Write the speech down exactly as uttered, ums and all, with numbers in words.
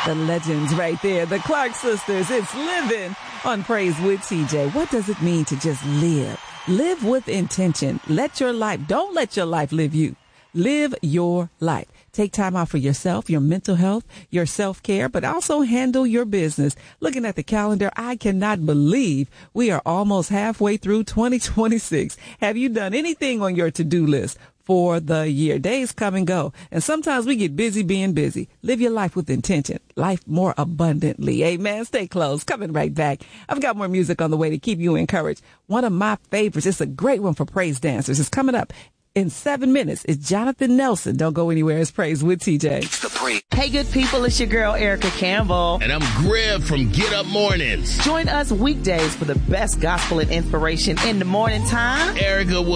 The legends right there, the Clark sisters. It's Living on Praise with T J. What does it mean to just live? Live with intention. Let your life, don't let your life live you. Live your life. Take time out for yourself, your mental health, your self-care, but also handle your business. Looking at the calendar, I cannot believe we are almost halfway through twenty twenty-six. Have you done anything on your to-do list for the year? Days come and go, and sometimes we get busy being busy. Live your life with intention, life more abundantly. Amen. Stay close. Coming right back. I've got more music on the way to keep you encouraged. One of my favorites, it's a great one for praise dancers. It's coming up in seven minutes. It's Jonathan Nelson. Don't go anywhere. It's Praise with T J. It's the praise. Hey, good people. It's your girl, Erica Campbell. And I'm Greg from Get Up Mornings. Join us weekdays for the best gospel and inspiration in the morning time. Erica will